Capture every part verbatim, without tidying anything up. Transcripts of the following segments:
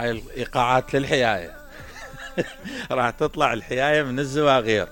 هاي الإيقاعات للحياية. راح تطلع الحياية من الزواغير.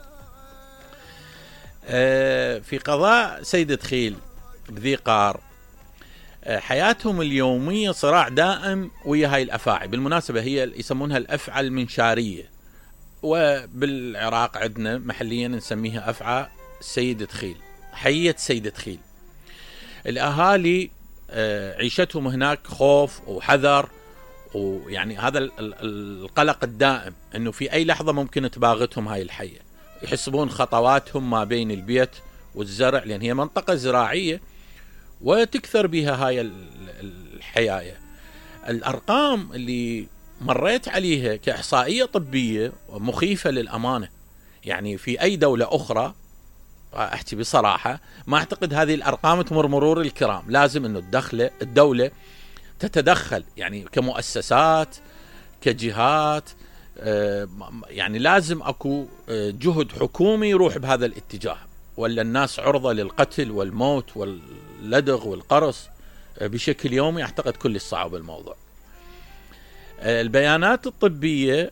في قضاء سيد دخيل بذي قار حياتهم اليومية صراع دائم ويا هاي الأفاعي. بالمناسبة هي يسمونها الأفعى المنشارية، وبالعراق عندنا محليا نسميها أفعى سيد دخيل، حية سيد دخيل. الأهالي عيشتهم هناك خوف وحذر، ويعني هذا القلق الدائم انه في اي لحظة ممكن تباغتهم هاي الحية. يحسبون خطواتهم ما بين البيت والزرع، لان هي منطقة زراعية وتكثر بها هاي الحياية. الارقام اللي مريت عليها كاحصائية طبية مخيفة للامانة. يعني في اي دولة اخرى احكي بصراحة ما اعتقد هذه الارقام تمر مرور الكرام. لازم انه الدخلة الدولة تتدخل، يعني كمؤسسات كجهات، يعني لازم اكو جهد حكومي يروح بهذا الاتجاه، ولا الناس عرضة للقتل والموت واللدغ والقرص بشكل يومي. اعتقد كل صعب الموضوع. البيانات الطبية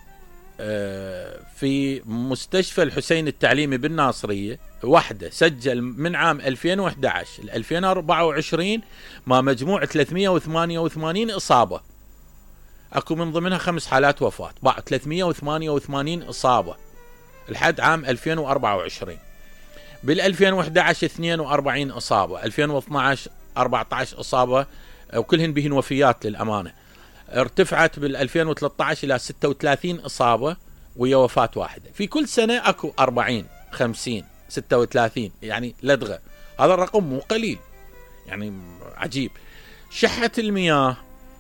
في مستشفى الحسين التعليمي بالناصرية وحده سجل من عام ألفين وإحدى عشر ل ألفين وأربعة وعشرين ما مجموع ثلاثمئة وثمانية وثمانين إصابة. اكو من ضمنها خمس حالات وفاة. بعد ثلاثمئة وثمانية وثمانين إصابة لحد عام ألفين وأربعة وعشرين. بال ألفين وإحدى عشر اثنين وأربعين إصابة، ألفين واثني عشر أربعة عشر إصابة، وكلهن بهن وفيات للأمانة. ارتفعت بال ألفين وثلاثة عشر إلى ستة وثلاثين إصابة ويا وفاة واحدة. في كل سنة اكو أربعين خمسين ستة وثلاثين، يعني لدغة. هذا الرقم مو قليل، يعني عجيب. شحة المياه،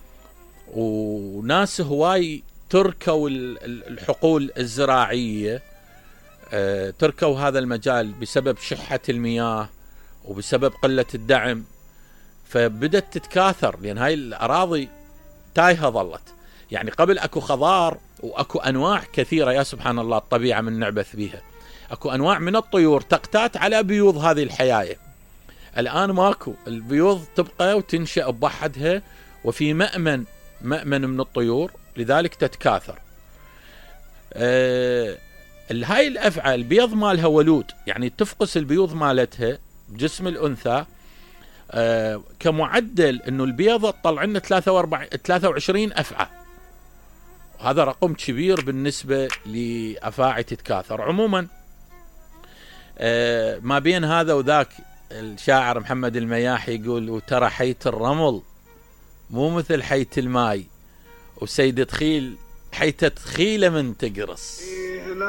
وناس هواي تركوا الحقول الزراعية، تركوا هذا المجال بسبب شحة المياه وبسبب قلة الدعم، فبدت تتكاثر لأن هاي الأراضي تايهة ظلت. يعني قبل أكو خضار وأكو أنواع كثيرة، يا سبحان الله الطبيعة من نعبث بها. أكو أنواع من الطيور تقتات على بيوض هذه الحياية. الآن ماكو، البيوض تبقى وتنشأ بوحدها، وفي مأمن مأمن من الطيور، لذلك تتكاثر. أه هاي الأفعى البيض مالها ولود، يعني تفقس البيوض مالتها بجسم الأنثى. أه كمعدل انه البيضة تطلع لنا ثلاثة وعشرين أفعى. هذا رقم كبير بالنسبة لأفاعي تتكاثر. عموما أه ما بين هذا وذاك الشاعر محمد المياحي يقول: وترى حية الرمل مو مثل حية الماي، وسيد دخيل حية تخيلة من تقرص.